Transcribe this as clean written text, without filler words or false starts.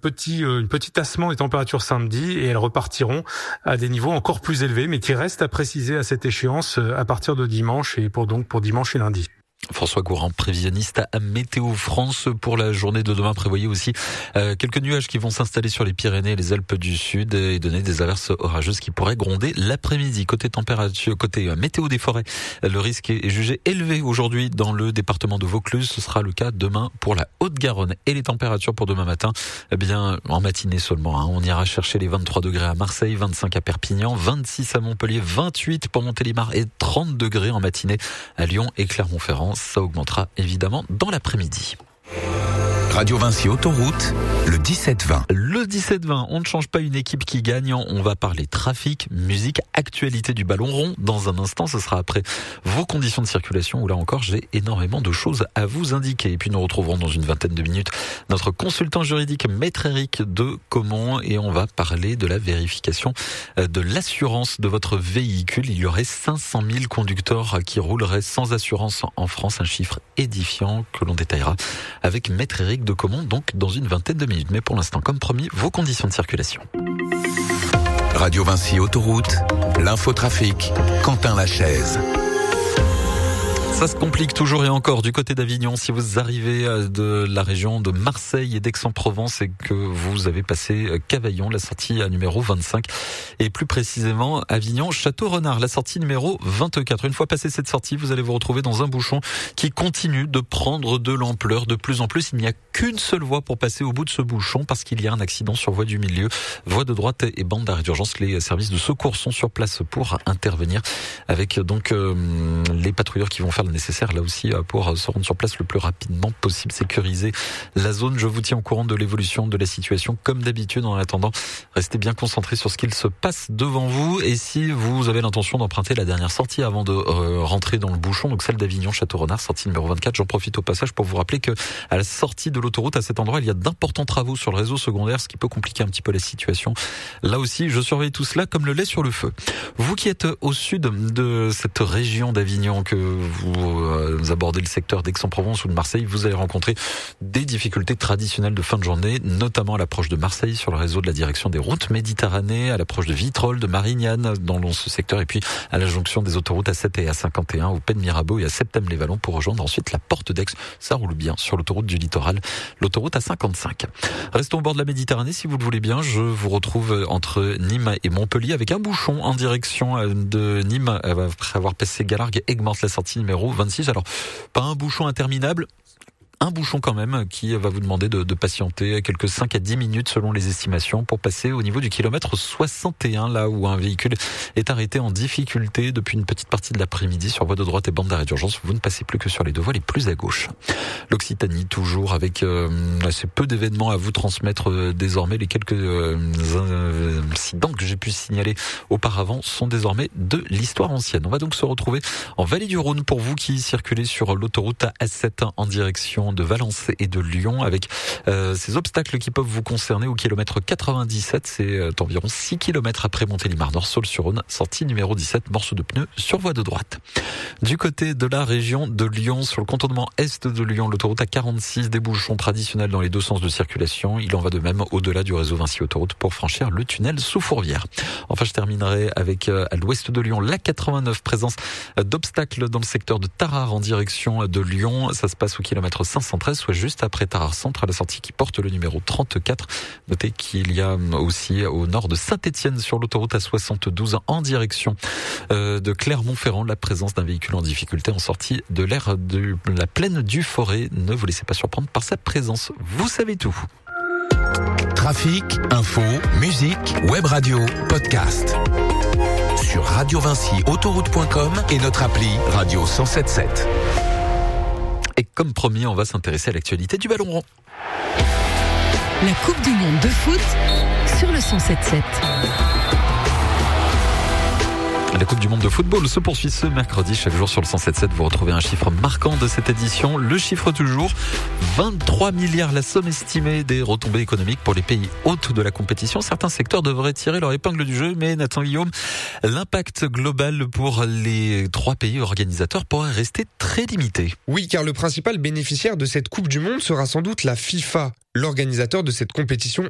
une petite tassement des températures samedi et elles repartiront à des niveaux encore plus élevés, mais qui restent à préciser à cette échéance à partir de dimanche et pour dimanche et lundi. François Gourand, prévisionniste à Météo France. Pour la journée de demain, prévoyez aussi quelques nuages qui vont s'installer sur les Pyrénées et les Alpes du Sud et donner des averses orageuses qui pourraient gronder l'après-midi. Côté température, côté météo des forêts, le risque est jugé élevé aujourd'hui dans le département de Vaucluse. Ce sera le cas demain pour la Haute-Garonne. Et les températures pour demain matin, eh bien, en matinée seulement, on ira chercher les 23 degrés à Marseille, 25 à Perpignan, 26 à Montpellier, 28 pour Montélimar et 30 degrés en matinée à Lyon et Clermont-Ferrand. Ça augmentera évidemment dans l'après-midi. Radio Vinci Autoroute, le 17-20. Le 17-20, on ne change pas une équipe qui gagne. On va parler trafic, musique, actualité du ballon rond. Dans un instant, ce sera après vos conditions de circulation où là encore, j'ai énormément de choses à vous indiquer. Et puis nous retrouverons dans une vingtaine de minutes notre consultant juridique, Maître Eric de Caumont. Et on va parler de la vérification de l'assurance de votre véhicule. Il y aurait 500 000 conducteurs qui rouleraient sans assurance en France. Un chiffre édifiant que l'on détaillera avec Maître Eric de Caumont, donc dans une vingtaine de minutes. Mais pour l'instant, comme promis, vos conditions de circulation. Radio Vinci Autoroute, l'infotrafic, Quentin Lachaise. Ça se complique toujours et encore du côté d'Avignon. Si vous arrivez de la région de Marseille et d'Aix-en-Provence et que vous avez passé Cavaillon, la sortie numéro 25, et plus précisément Avignon Château-Renard, la sortie numéro 24. Une fois passé cette sortie, vous allez vous retrouver dans un bouchon qui continue de prendre de l'ampleur. De plus en plus, il n'y a qu'une seule voie pour passer au bout de ce bouchon parce qu'il y a un accident sur voie du milieu, voie de droite et bande d'arrêt d'urgence. Les services de secours sont sur place pour intervenir avec donc les patrouilleurs qui vont faire le nécessaire là aussi pour se rendre sur place le plus rapidement possible, sécuriser la zone. Je vous tiens au courant de l'évolution de la situation comme d'habitude. En attendant, restez bien concentrés sur ce qu'il se passe devant vous et si vous avez l'intention d'emprunter la dernière sortie avant de rentrer dans le bouchon, donc celle d'Avignon Château-Renard, sortie numéro 24, j'en profite au passage pour vous rappeler que à la sortie de l'autoroute à cet endroit, il y a d'importants travaux sur le réseau secondaire, ce qui peut compliquer un petit peu la situation. Là aussi, je surveille tout cela comme le lait sur le feu. Vous qui êtes au sud de cette région d'Avignon, que vous abordez le secteur d'Aix-en-Provence ou de Marseille, vous allez rencontrer des difficultés traditionnelles de fin de journée, notamment à l'approche de Marseille sur le réseau de la direction des routes Méditerranée, à l'approche de Vitrolles, de Marignane dans ce secteur, et puis à la jonction des autoroutes A7 et A51, au Pen Mirabeau et à Septem-les-Vallons pour rejoindre ensuite la porte d'Aix. Ça roule bien sur l'autoroute du littoral, l'autoroute A55. Restons au bord de la Méditerranée si vous le voulez bien. Je vous retrouve entre Nîmes et Montpellier avec un bouchon en direction de Nîmes après avoir passé Galargues et Aigues-Mortes, la sortie numéro 26. Alors, pas un bouchon interminable, un bouchon quand même qui va vous demander de patienter quelques 5 à 10 minutes selon les estimations pour passer au niveau du kilomètre 61, là où un véhicule est arrêté en difficulté depuis une petite partie de l'après-midi sur voie de droite et bande d'arrêt d'urgence. Vous ne passez plus que sur les deux voies les plus à gauche. L'Occitanie toujours avec assez peu d'événements à vous transmettre désormais. Les quelques incidents que j'ai pu signaler auparavant sont désormais de l'histoire ancienne. On va donc se retrouver en Vallée du Rhône pour vous qui circulez sur l'autoroute A7 en direction de Valence et de Lyon avec ces obstacles qui peuvent vous concerner au kilomètre 97. C'est environ 6 km après Montélimar-Nord, Saulx-sur-Rhône, sortie numéro 17, morceau de pneu sur voie de droite. Du côté de la région de Lyon, sur le contournement est de Lyon, l'autoroute A46, des bouchons traditionnels dans les deux sens de circulation. Il en va de même au-delà du réseau Vinci Autoroute pour franchir le tunnel sous Fourvière. Enfin, je terminerai avec à l'ouest de Lyon, l'A89, présence d'obstacles dans le secteur de Tarare en direction de Lyon. Ça se passe au kilomètre 513, soit juste après Tarare Centre, à la sortie qui porte le numéro 34. Notez qu'il y a aussi au nord de Saint-Étienne sur l'autoroute A72 en direction de Clermont-Ferrand la présence d'un véhicule en difficulté en sortie de l'aire de la plaine du Forêt. Ne vous laissez pas surprendre par sa présence. Vous savez tout. Trafic, info, musique, web radio, podcast. Sur radiovinciautoroute.com et notre appli Radio 107.7. Et comme promis, on va s'intéresser à l'actualité du ballon rond. La Coupe du Monde de foot sur le 107.7. La Coupe du Monde de football se poursuit ce mercredi. Chaque jour sur le 107.7, vous retrouvez un chiffre marquant de cette édition. Le chiffre toujours, 23 milliards, la somme estimée des retombées économiques pour les pays hôtes de la compétition. Certains secteurs devraient tirer leur épingle du jeu, mais Nathan Guillaume, l'impact global pour les 3 pays organisateurs pourrait rester très limité. Oui, car le principal bénéficiaire de cette Coupe du Monde sera sans doute la FIFA. L'organisateur de cette compétition